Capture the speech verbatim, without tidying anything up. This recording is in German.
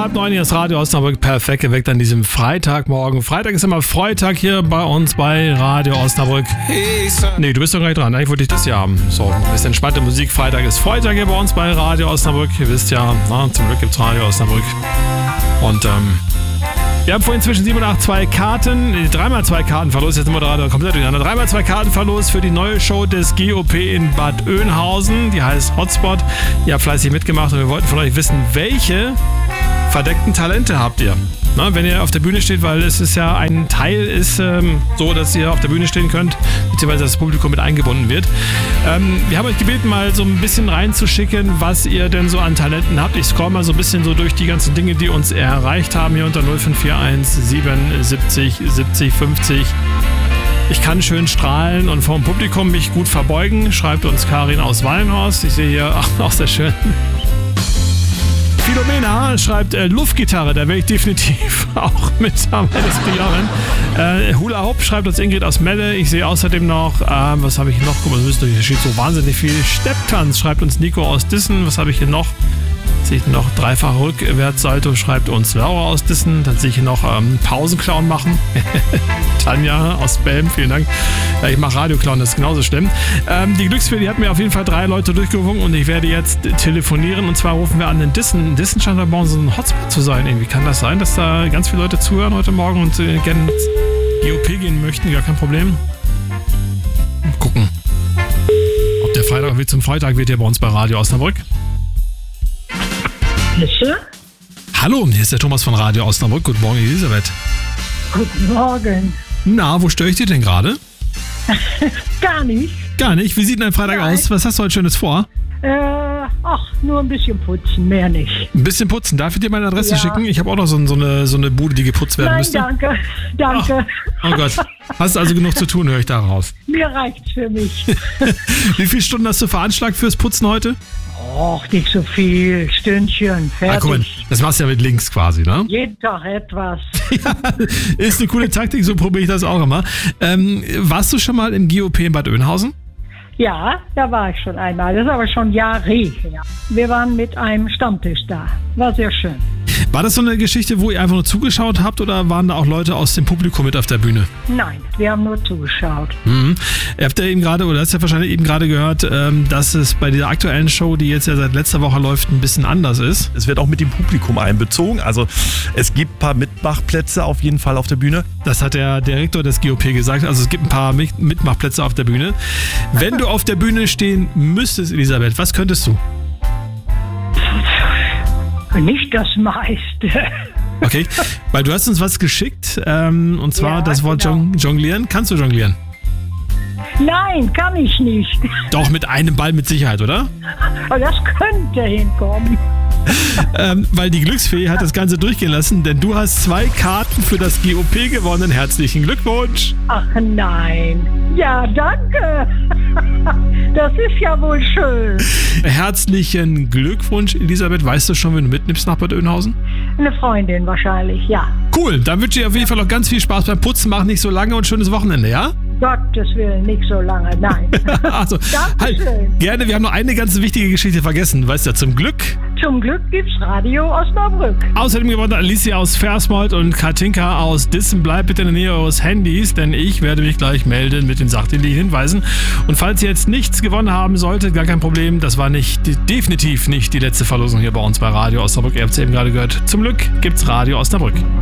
vor halb neun, hier ist Radio Osnabrück perfekt geweckt an diesem Freitagmorgen. Freitag ist immer Freitag hier bei uns bei Radio Osnabrück. Nee, du bist doch gar nicht dran. Eigentlich wollte ich das ja haben. So, ein bisschen entspannte Musik. Freitag ist Freitag hier bei uns bei Radio Osnabrück. Ihr wisst ja, na, zum Glück gibt's Radio Osnabrück. Und ähm, wir haben vorhin zwischen sieben und acht zwei Karten, dreimal zwei Karten verlost, jetzt sind wir da komplett durcheinander. Dreimal zwei Karten verlost für die neue Show des G O P in Bad Oeynhausen. Die heißt Hotspot. Ihr habt fleißig mitgemacht und wir wollten von euch wissen, welche verdeckten Talente habt ihr? Na, wenn ihr auf der Bühne steht, weil es ist ja ein Teil ist ähm, so, dass ihr auf der Bühne stehen könnt, beziehungsweise das Publikum mit eingebunden wird. Ähm, wir haben euch gebeten, mal so ein bisschen reinzuschicken, was ihr denn so an Talenten habt. Ich scroll mal so ein bisschen so durch die ganzen Dinge, die uns erreicht haben hier unter null fünf vier eins siebenundsiebzig siebzig fünfzig. Ich kann schön strahlen und vom Publikum mich gut verbeugen, schreibt uns Karin aus Wallenhorst. Ich sehe hier auch, auch sehr schön. Philomena schreibt äh, Luftgitarre, da wäre ich definitiv auch mit am Ende äh, Hula Hoop schreibt uns Ingrid aus Melle. Ich sehe außerdem noch, äh, was habe ich hier noch? Guck mal, hier steht so wahnsinnig viel. Stepptanz schreibt uns Nico aus Dissen. Was habe ich hier noch? Sehe ich noch dreifach Rückwärtssalto, schreibt uns Laura aus Dissen. Dann sehe ich hier noch ähm, Pausenclown machen. Tanja aus Belm, vielen Dank. Ja, ich mache Radioclown, das ist genauso schlimm. Ähm, die Glücksfee, die hat mir auf jeden Fall drei Leute durchgewunken und ich werde jetzt telefonieren. Und zwar rufen wir an den Dissen. In Dissen scheint da bei uns ein Hotspot zu sein. Irgendwie kann das sein, dass da ganz viele Leute zuhören heute Morgen und äh, gerne ins G O P gehen möchten? Gar kein Problem. Mal gucken, ob der Freitag wie zum Freitag wird hier bei uns bei Radio Osnabrück. Bitte? Hallo, hier ist der Thomas von Radio Osnabrück. Guten Morgen, Elisabeth. Guten Morgen. Na, wo störe ich dich denn gerade? Gar nicht. Gar nicht? Wie sieht denn dein Freitag Nein. aus? Was hast du heute Schönes vor? Äh, ach, nur ein bisschen putzen, mehr nicht. Ein bisschen putzen. Darf ich dir meine Adresse Ja. schicken? Ich habe auch noch so, so, eine, so eine Bude, die geputzt werden Nein, müsste. danke. Danke. Oh Gott. Hast also genug zu tun, höre ich daraus. Mir reicht's für mich. Wie viele Stunden hast du veranschlagt fürs Putzen heute? Och, nicht so viel. Stündchen, fertig. Ah, guck mal, das machst du ja mit links quasi, ne? Jeden Tag etwas. Ja, ist eine coole Taktik, so probiere ich das auch immer. Ähm, warst du schon mal im G O P in Bad Oeynhausen? Ja, da war ich schon einmal. Das ist aber schon Jahre her. Wir waren mit einem Stammtisch da. War sehr schön. War das so eine Geschichte, wo ihr einfach nur zugeschaut habt oder waren da auch Leute aus dem Publikum mit auf der Bühne? Nein, wir haben nur zugeschaut. Mhm. Ihr habt ja eben gerade, oder hast ja wahrscheinlich eben gerade gehört, ähm, dass es bei dieser aktuellen Show, die jetzt ja seit letzter Woche läuft, ein bisschen anders ist. Es wird auch mit dem Publikum einbezogen. Also es gibt ein paar Mitmachplätze auf jeden Fall auf der Bühne. Das hat der Direktor des G O P gesagt. Also es gibt ein paar Mitmachplätze auf der Bühne. Wenn du auf der Bühne stehen müsstest, Elisabeth, was könntest du? Nicht das meiste. Okay, weil du hast uns was geschickt, ähm, und zwar Ja, das Wort genau. jong- jonglieren. Kannst du jonglieren? Nein, kann ich nicht. Doch, mit einem Ball mit Sicherheit, oder? Aber das könnte hinkommen. ähm, weil die Glücksfee hat das Ganze durchgehen lassen, denn du hast zwei Karten für das G O P gewonnen. Herzlichen Glückwunsch! Ach nein. Ja, danke. Das ist ja wohl schön. Herzlichen Glückwunsch, Elisabeth. Weißt du schon, wenn du mitnimmst nach Bad Oeynhausen? Eine Freundin wahrscheinlich, ja. Cool, dann wünsche ich dir auf jeden Fall noch ganz viel Spaß beim Putzen. Mach nicht so lange und schönes Wochenende, ja? Gottes Willen, nicht so lange, nein. Also, halt, Dankeschön. gerne. Wir haben noch eine ganz wichtige Geschichte vergessen. Weißt du, zum Glück. Zum Glück gibt's Radio Osnabrück. Außerdem gewonnen Alicia aus Versmold und Katinka aus Dissen. Bleibt bitte in der Nähe eures Handys, denn ich werde mich gleich melden mit den sachdienlichen Hinweisen. Und falls ihr jetzt nichts gewonnen haben solltet, gar kein Problem. Das war nicht, definitiv nicht die letzte Verlosung hier bei uns bei Radio Osnabrück. Ihr habt es eben gerade gehört. Zum Glück gibt's Radio Osnabrück.